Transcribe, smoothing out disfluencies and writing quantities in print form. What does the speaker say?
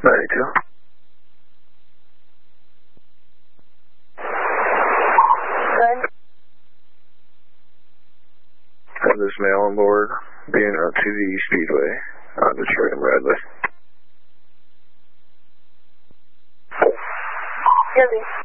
92. Good. Have this male on board, being out to the Speedway, Detroit and Bradley. Busy.